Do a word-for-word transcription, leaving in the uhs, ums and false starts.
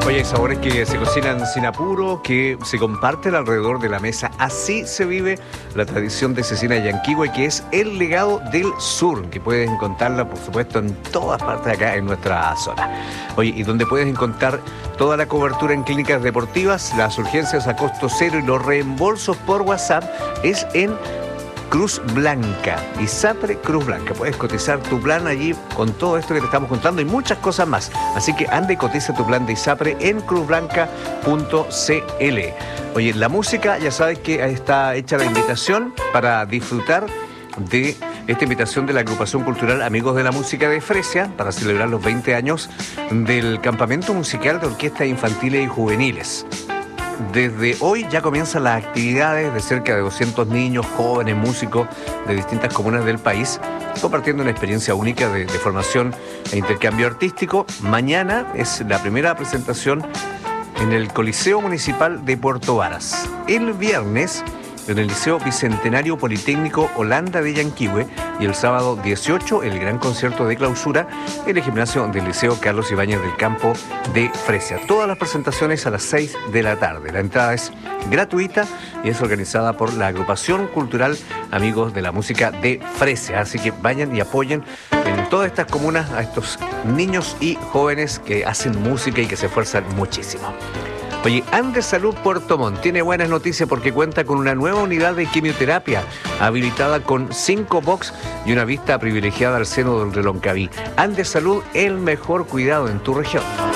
Oye, hay sabores que se cocinan sin apuro, que se comparten alrededor de la mesa. Así se vive la tradición de Cecina Yanquihue, que es el legado del sur, que puedes encontrarla, por supuesto, en todas partes acá en nuestra zona. Oye, y donde puedes encontrar toda la cobertura en clínicas deportivas, las urgencias a costo cero y los reembolsos por WhatsApp, es en Cruz Blanca, ISAPRE Cruz Blanca. Puedes cotizar tu plan allí con todo esto que te estamos contando y muchas cosas más. Así que anda y cotiza tu plan de ISAPRE en cruz blanca punto c l. Oye, la música, ya sabes que está hecha la invitación para disfrutar de esta invitación de la agrupación cultural Amigos de la Música de Fresia para celebrar los veinte años del campamento musical de orquestas infantiles y juveniles. Desde hoy ya comienzan las actividades de cerca de doscientos niños, jóvenes, músicos de distintas comunas del país, compartiendo una experiencia única de, de formación e intercambio artístico. Mañana es la primera presentación en el Coliseo Municipal de Puerto Varas. El viernes en el Liceo Bicentenario Politécnico Holanda de Yanquihue y el sábado dieciocho el gran concierto de clausura en el gimnasio del Liceo Carlos Ibáñez del Campo de Fresia. Todas las presentaciones a las seis de la tarde. La entrada es gratuita y es organizada por la agrupación cultural Amigos de la Música de Fresia. Así que vayan y apoyen en todas estas comunas a estos niños y jóvenes que hacen música y que se esfuerzan muchísimo. Oye, Andes Salud Puerto Montt tiene buenas noticias porque cuenta con una nueva unidad de quimioterapia habilitada con cinco box y una vista privilegiada al seno del Reloncaví. Andes Salud, el mejor cuidado en tu región.